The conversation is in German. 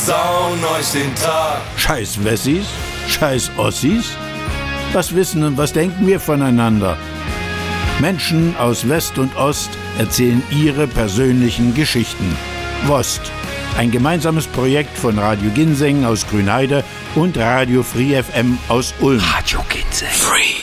Sauen euch den Tag. Scheiß Wessis, scheiß Ossis. Was wissen und was denken wir voneinander? Menschen aus West und Ost erzählen ihre persönlichen Geschichten. Wost, ein gemeinsames Projekt von Radio Ginseng aus Grünheide und Radio Free FM aus Ulm. Radio Ginseng. Free.